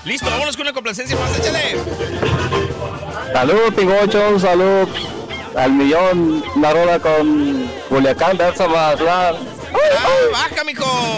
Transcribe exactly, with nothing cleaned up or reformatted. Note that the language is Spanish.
Listo, vámonos con una complacencia más, échale. Salud, Pigocho, salud. Al millón, una rola con Culiacán, Versa Mazatlán. Ah, baja, mijo.